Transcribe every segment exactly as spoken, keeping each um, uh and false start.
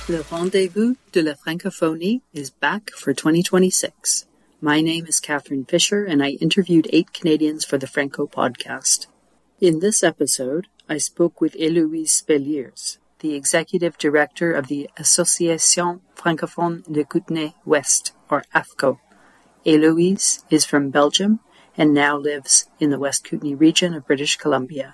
Le Rendezvous de la Francophonie is back for twenty twenty-six. My name is Catherine Fisher, and I interviewed eight Canadians for the Franco podcast. In this episode, I spoke with Héloïse Belliers, the executive director of the Association Francophone de Kootenay-West, or A F C O. Héloïse is from Belgium and now lives in the West Kootenay region of British Columbia.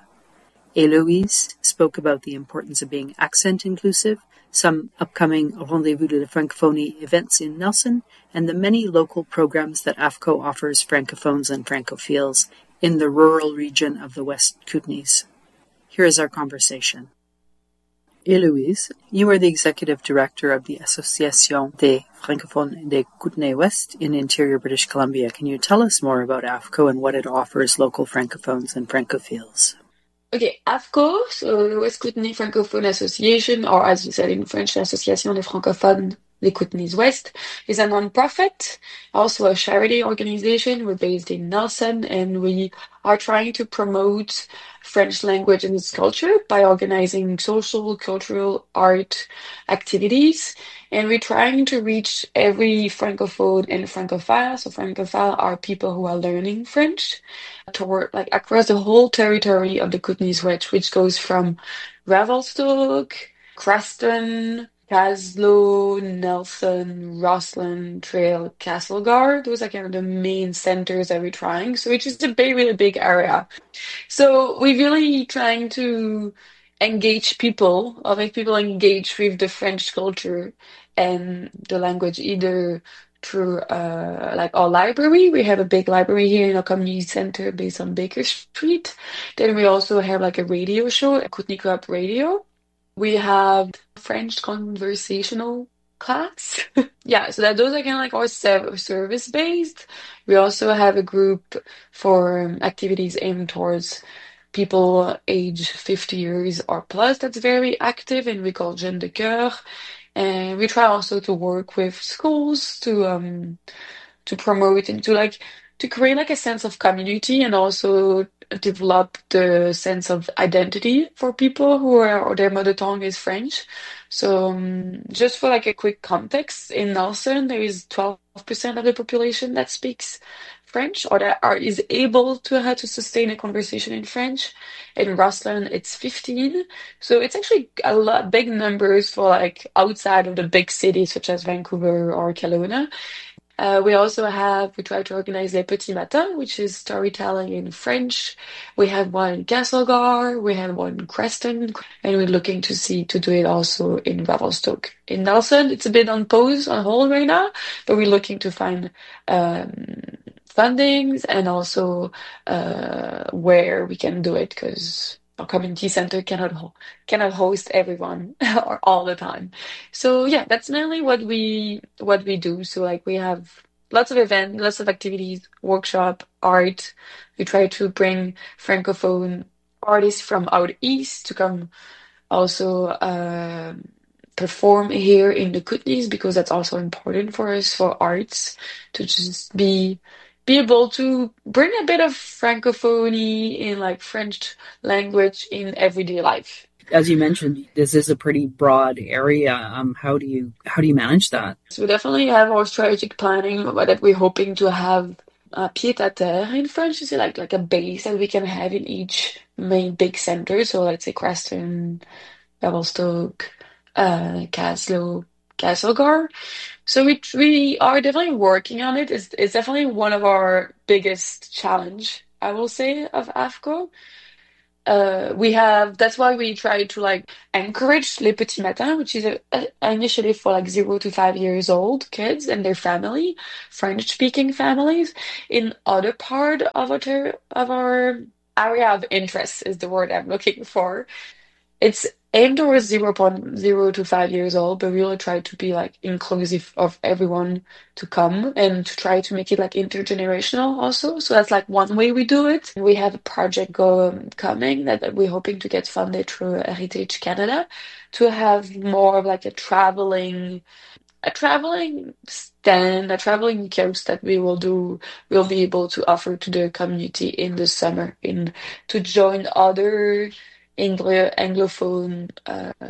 Héloïse spoke about the importance of being accent inclusive, some upcoming Rendezvous de la Francophonie events in Nelson, and the many local programs that A F C O offers Francophones and Francophiles in the rural region of the West Kootenays. Here is our conversation. Héloïse, you are the executive director of the Association des Francophones de Kootenay-West in interior British Columbia. Can you tell us more about A F C O and what it offers local Francophones and Francophiles? Okay, A F C O, so the West Kootenay Francophone Association, or as you said in French, Association des Francophones des Kootenays-West, is a non-profit, also a charity organization. We're based in Nelson, and we are trying to promote French language and its culture by organizing social, cultural, art activities. And we're trying to reach every Francophone and Francophile. So Francophile are people who are learning French toward, like, across the whole territory of the Kootenays-West, which goes from Revelstoke, Creston, Caslo, Nelson, Rossland, Trail, Castlegar. Those are kind of the main centers that we're trying. So it's just a very, really big area. So we're really trying to engage people, or make people engage with the French culture and the language, either through uh, like our library. We have a big library here in our community center based on Baker Street. Then we also have like a radio show, a Kootenay Club Radio. We have French conversational class. Yeah, so that those are kind of like our service based. We also have a group for um, activities aimed towards people age fifty years or plus that's very active, and we call Jeunes de Cœur. And we try also to work with schools to um to promote and to like to create like a sense of community, and also develop the sense of identity for people who are, or their mother tongue is French. So um, just for like a quick context, in Nelson there is twelve percent of the population that speaks French, or that are is able to how to sustain a conversation in French. In Rossland it's fifteen. So it's actually a lot big numbers for like outside of the big cities such as Vancouver or Kelowna. Uh, we also have, we try to organize Les Petits Matins, which is storytelling in French. We have one in Castlegar, we have one in Creston, and we're looking to see to do it also in Revelstoke. In Nelson, it's a bit on pause, on hold right now, but we're looking to find um, fundings and also uh, where we can do it, because our community center cannot ho- cannot host everyone or all the time. So yeah, that's mainly what we what we do. So like we have lots of events, lots of activities, workshop, art. We try to bring Francophone artists from out east to come also uh, perform here in the Kootenays, because that's also important for us for arts to just be be able to bring a bit of Francophonie in like French language in everyday life. As you mentioned, this is a pretty broad area. Um, how do you how do you manage that? So we definitely have our strategic planning, but that we're hoping to have a pied-à-terre in French, is like like a base that we can have in each main big center. So let's say Creston, Revelstoke, uh, Caslo, Castlegar. So we we are definitely working on it. It's, it's definitely one of our biggest challenge, I will say, of A F C O. Uh, we have, that's why we try to like encourage Les Petits Matins, which is a, a, an initiative for like zero to five years old kids and their family, French-speaking families, in other part of our ter- of our area of interest is the word I'm looking for. It's aimed towards zero point zero to five years old, but we really try to be like inclusive of everyone to come, and to try to make it like intergenerational also. So that's like one way we do it. We have a project go coming that we're hoping to get funded through Heritage Canada to have more of like a traveling a traveling stand, a traveling course that we will do, we'll be able to offer to the community in the summer, in to join other Anglo- Anglophone uh,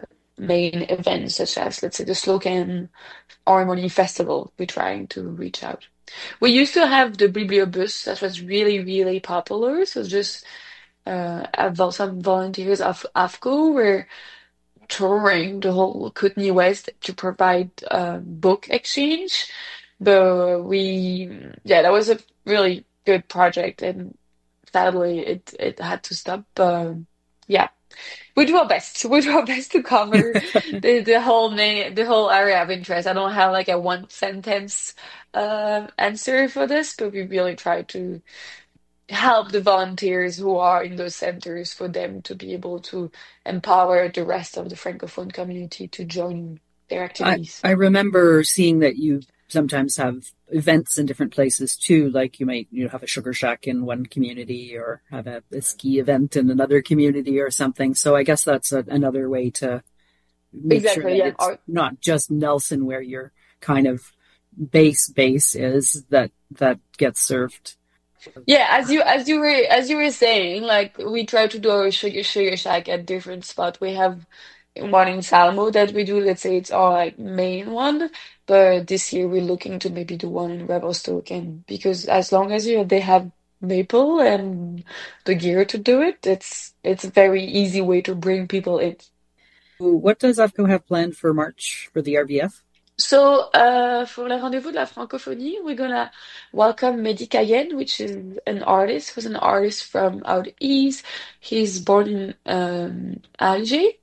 main events, such as, let's say, the Slocan Harmony Festival. We're trying to reach out. We used to have the Bibliobus that was really, really popular. So just uh, some volunteers of AFCO were touring the whole Kootenay West to provide uh, book exchange. But we, yeah, that was a really good project, and sadly, it it had to stop. Uh, yeah, we do our best. We do our best to cover the the whole name, the whole area of interest. I don't have like a one sentence uh, answer for this, but we really try to help the volunteers who are in those centers for them to be able to empower the rest of the Francophone community to join their activities. I, I remember seeing that you sometimes have events in different places too, like you might you know have a sugar shack in one community or have a, a ski event in another community or something. So I guess that's a, another way to make Exactly, sure that yeah. it's Our, not just Nelson where your kind of base base is that that gets served. yeah, as you as you were as you were saying, like we try to do our sugar sugar shack at different spots. We have one in Salmo that we do. Let's say it's our like main one, but this year we're looking to maybe do one in Revelstoke, and because as long as you they have maple and the gear to do it, it's it's a very easy way to bring people in. What does AFCO have planned for March for the R V F? So, uh, for le Rendez-vous de la Francophonie, we're gonna welcome Mehdi Cayenne, which is an artist, who's an artist from out east. He's born in um, Alger,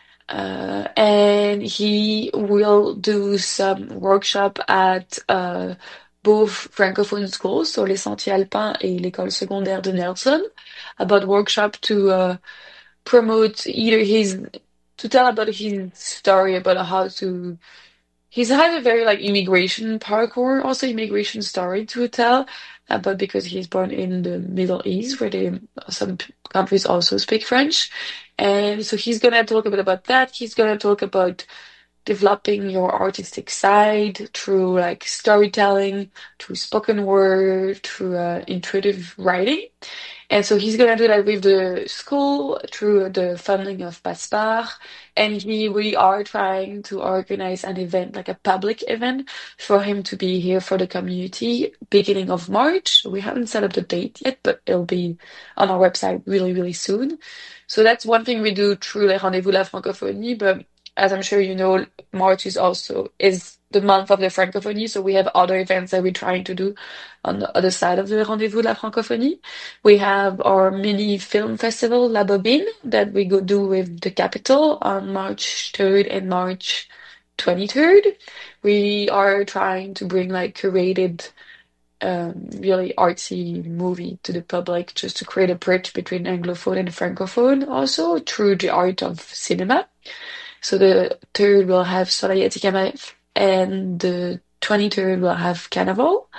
uh, and he will do some workshop at uh, both Francophone schools, so les Sentiers Alpins et l'école secondaire de Nelson, about workshop to uh, promote either his, to tell about his story about how to He's had a very like immigration parkour, also immigration story to tell, uh, but because he's born in the Middle East, where they some p- countries also speak French, and so he's gonna talk a bit about that. He's gonna talk about developing your artistic side through like storytelling, through spoken word, through uh, intuitive writing. And so he's gonna do that with the school through the funding of Passpar. And he we are trying to organize an event, like a public event, for him to be here for the community beginning of March. We haven't set up the date yet, but it'll be on our website really, really soon. So that's one thing we do through Les Rendez-vous de la Francophonie, but as I'm sure you know, March is also is the month of the Francophonie, so we have other events that we're trying to do on the other side of the Rendez-vous de la Francophonie. We have our mini film festival, La Bobine, that we go do with the Capitol on March third and March twenty-third. We are trying to bring like curated, um, really artsy movie to the public, just to create a bridge between Anglophone and Francophone, also through the art of cinema. So the third will have Soleil et Tikamef, and the twenty-third will have Carnival.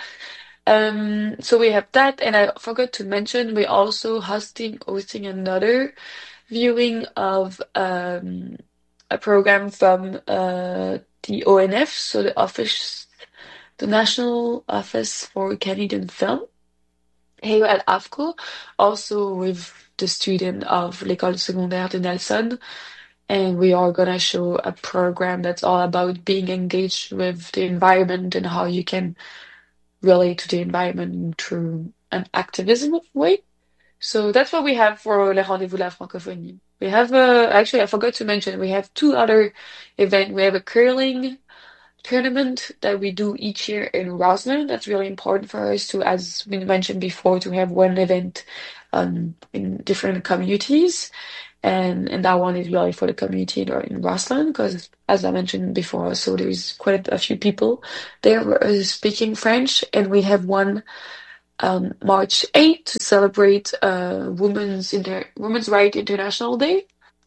Um, so we have that, and I forgot to mention we're also hosting hosting another viewing of um, a program from uh, the O N F, so the office, the National Office for Canadian Film, here at AFCO, also with the student of l'École secondaire de Nelson. And we are gonna show a program that's all about being engaged with the environment and how you can relate to the environment through an activism way. So that's what we have for Le Rendez-vous de la Francophonie. We have, uh, actually, I forgot to mention, we have two other events. We have a curling tournament that we do each year in Roslyn. That's really important for us to, as we mentioned before, to have one event um, in different communities. And and that one is really for the community in, in Roslyn, because as I mentioned before, so there's quite a few people there uh, speaking French, and we have one um, March eighth to celebrate uh, Women's Inter- Women's Right International Day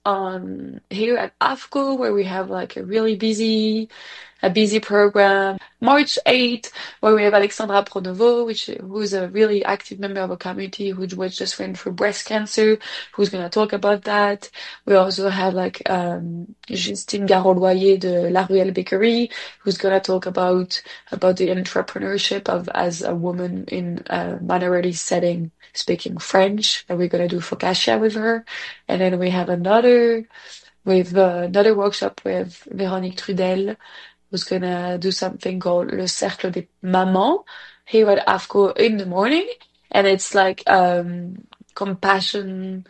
on here at AFCO, where we have like a really busy a busy program. March eighth, where we have Alexandra Pronovo, which who's a really active member of a community who was just went through breast cancer, who's going to talk about that. We also have like um, Justine Garot-Loyer de La Ruelle Bakery, who's going to talk about about the entrepreneurship of as a woman in a minority setting speaking French, and we're going to do focaccia with her. And then we have another with uh, another workshop with Véronique Trudel, who's gonna do something called Le Cercle des Mamans here at A F C O in the morning. And it's like um, compassion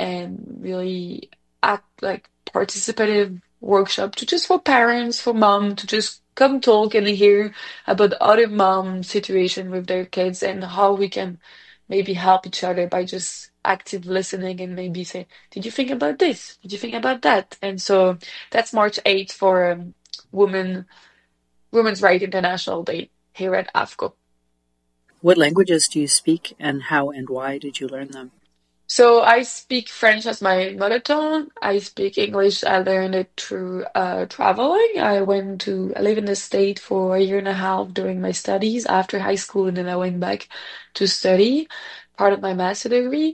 and really act like participative workshop to just for parents, for mom to just come talk and hear about other mom situation with their kids and how we can maybe help each other by just active listening and maybe say, did you think about this? Did you think about that? And so that's March eighth for um, Women Women's Right International Day here at A F C O. What languages do you speak, and how and why did you learn them? So I speak French as my mother tongue. I speak English. I learned it through uh, traveling. I went to, I live in the States for a year and a half during my studies after high school, and then I went back to study part of my master degree.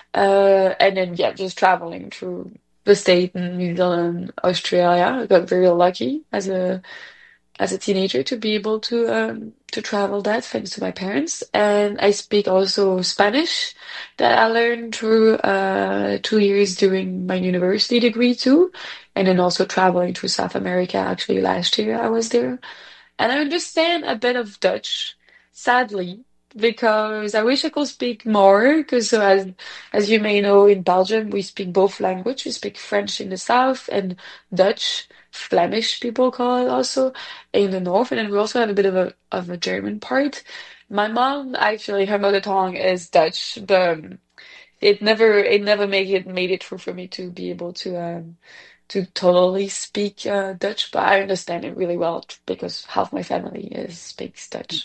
Uh, and then, yeah, just traveling through the States and New Zealand, Australia. I got very lucky as a as a teenager to be able to um, to travel that thanks to my parents. And I speak also Spanish that I learned through uh, two years during my university degree too. And then also traveling through South America. Actually, last year I was there. And I understand a bit of Dutch, sadly, because I wish I could speak more. Because so as as you may know, in Belgium we speak both languages. We speak French in the south and Dutch, Flemish people call it also, in the north. And then we also have a bit of a of a German part. My mom actually, her mother tongue is Dutch, but um, it never it never made it made it through for me to be able to um to totally speak uh, Dutch. But I understand it really well because half my family is speaks Dutch.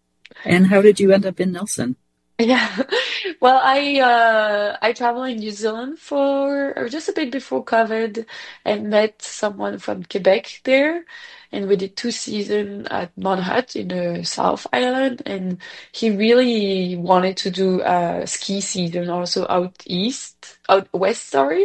And how did you end up in Nelson? Yeah, well, I uh, I traveled in New Zealand for or just a bit before COVID and met someone from Quebec there, and we did two seasons at Monhut in the South Island, and he really wanted to do a ski season also out east, out west, sorry.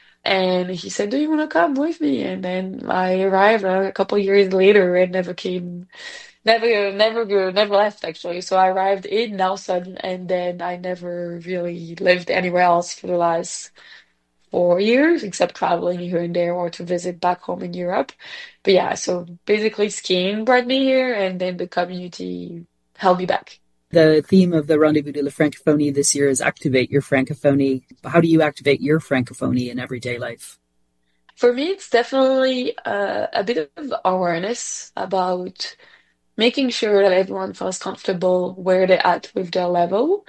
And he said, "Do you want to come with me?" And then I arrived a couple years later and never came. Never, never, never left actually. So I arrived in Nelson, and then I never really lived anywhere else for the last four years, except traveling here and there or to visit back home in Europe. But yeah, so basically skiing brought me here, and then the community held me back. The theme of the Rendezvous de la Francophonie this year is Activate Your Francophonie. How do you activate your Francophonie in everyday life? For me, it's definitely uh, a bit of awareness about making sure that everyone feels comfortable where they're at with their level,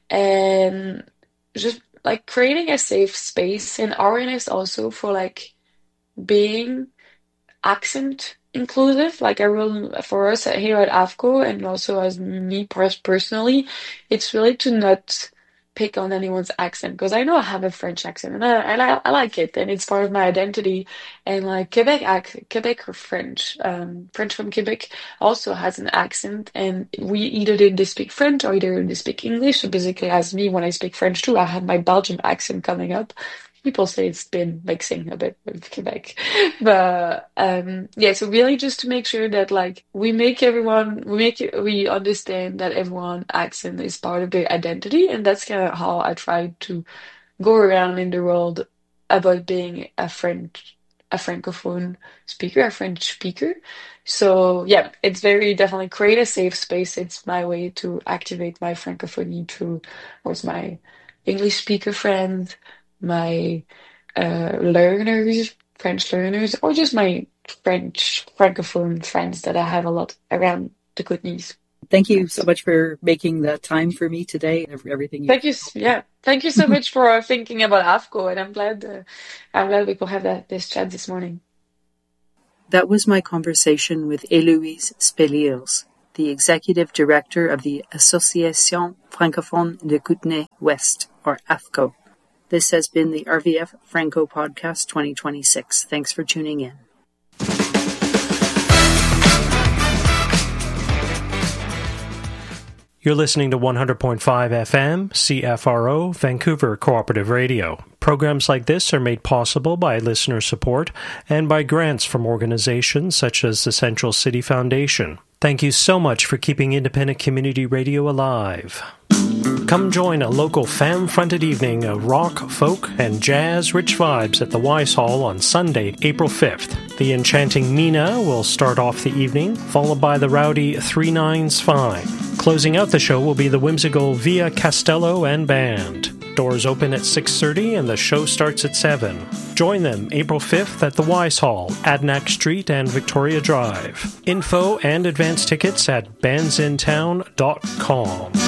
and just like creating a safe space and awareness also for like being accent inclusive. Like I will, for us here at A F C O and also as me personally, it's really to not pick on anyone's accent, because I know I have a French accent and I, and I, I like it and it's part of my identity. And like Quebec, ac- Quebec or French, um, French from Quebec also has an accent, and we either they speak French or either they speak English. So basically, as me, when I speak French too, I have my Belgian accent coming up. People say it's been mixing a bit with Quebec. But um yeah, so really just to make sure that like we make everyone we make it, we understand that everyone accent is part of their identity, and that's kind of how I try to go around in the world about being a French a francophone speaker, a French speaker. So yeah, it's very definitely create a safe space. It's my way to activate my francophonie through towards my English speaker friends, my uh, learners, French learners, or just my French francophone friends that I have a lot around the Kootenays. Thank you so much for making the time for me today. Everything. Thank you. Yeah, thank you so much for thinking about A F C O, and I'm glad. Uh, I'm glad we could have that this chat this morning. That was my conversation with Héloïse Speliers, the executive director of the Association Francophone de Kootenay-Ouest, or A F C O. This has been the R V F Franco Podcast twenty twenty-six. Thanks for tuning in. You're listening to one hundred point five F M, C F R O, Vancouver Cooperative Radio. Programs like this are made possible by listener support and by grants from organizations such as the Central City Foundation. Thank you so much for keeping independent community radio alive. Come join a local femme-fronted evening of rock, folk, and jazz-rich vibes at the Wise Hall on Sunday, April fifth. The enchanting Mina will start off the evening, followed by the rowdy Three Nines Fine. Closing out the show will be the whimsical Via Castello and Band. Doors open at six thirty and the show starts at seven. Join them April fifth at the Wise Hall, Adnac Street and Victoria Drive. Info and advance tickets at bands in town dot com.